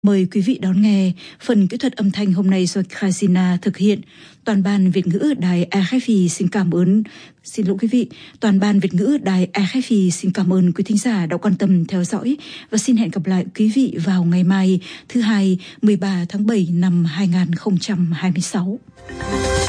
Mời quý vị đón nghe phần kỹ thuật âm thanh hôm nay do Khazina thực hiện. Toàn ban Việt ngữ Đài RFI xin cảm ơn. Xin lỗi quý vị, toàn ban Việt ngữ Đài RFI xin cảm ơn quý thính giả đã quan tâm theo dõi và xin hẹn gặp lại quý vị vào ngày mai thứ Hai 13 tháng 7 năm 2026.